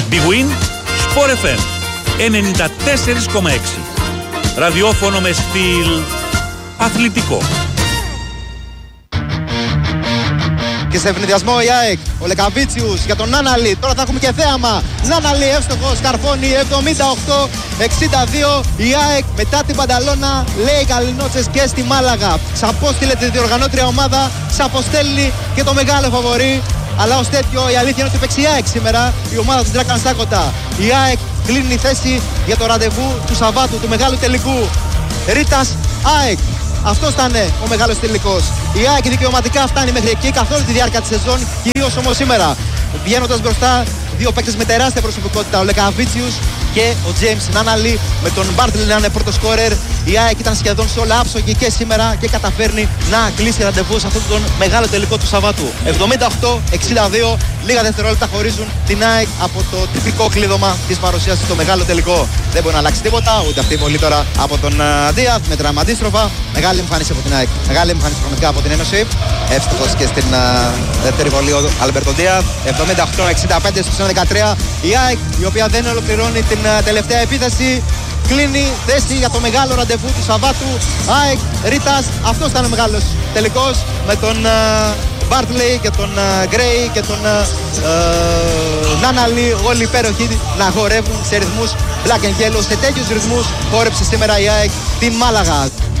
Big Win, Sport FM 94,6. Ραδιόφωνο με στυλ αθλητικό. Και σε ευνηδιασμό η ΑΕΚ, ο Λεκαβίτσιους για τον Νάναλι. Τώρα θα έχουμε και θέαμα. Νάναλι εύστοχος, καρφώνει 78-62. Η ΑΕΚ μετά την Πανταλώνα λέει καληνότσες και στη Μάλαγα. Ξαποστείλε τη διοργανώτρια ομάδα, ξαποστέλνει και το μεγάλο φαβορί. Αλλά ως τέτοιο η αλήθεια είναι ότι παίξει η ΑΕΚ σήμερα, η ομάδα του Ντράκαν Σάκοτα. Η ΑΕΚ κλείνει θέση για το ραντεβού του Σαββάτου, του μεγάλου τελικού. Ρίτας ΑΕΚ. Αυτός ήταν ο μεγάλος τελικός. Η ΑΕΚ δικαιωματικά φτάνει μέχρι εκεί καθ' όλη τη διάρκεια της σεζόν, κυρίως όμως σήμερα. Βγαίνοντας μπροστά, δύο παίκτες με τεράστια προσωπικότητα, ο Λεκαβίτσιους και ο James Νάναλι, με τον Μπάρτλι να είναι πρώτο σκόρερ. Η ΑΕΚ ήταν σχεδόν σε όλα άψογη και σήμερα και καταφέρνει να κλείσει ραντεβού σε αυτόν τον μεγάλο τελικό του Σαββάτου. 78-62, λίγα δευτερόλεπτα χωρίζουν την ΑΕΚ από το τυπικό κλείδωμα της παρουσίας στο μεγάλο τελικό. Δεν μπορεί να αλλάξει τίποτα, ούτε αυτή η βολή τώρα από τον Δίαθ με τράμα αντίστροφα. Μεγάλη εμφάνιση από την ΑΕΚ, μεγάλη εμφάνιση πραγματικά από την Ένωση. Εύστοχος και στην δεύτερη βολή ο Αλμπερτο Δίαθ. 78-65 στο 13. Η ΑΕΚ, η οποία δεν ολοκληρώνει την τελευταία επίθεση, κλείνει θέση για το μεγάλο ραντεβού του Σαββάτου. ΑΕΚ Ρίτας, αυτός ήταν ο μεγάλος τελικός, με τον Μπάρτλεϊ και τον Γκρέι και τον Νάναλι, όλοι υπέροχοι να χορεύουν σε ρυθμούς black and yellow. Σε τέτοιους ρυθμούς χόρεψε σήμερα η ΑΕΚ την Μάλαγα.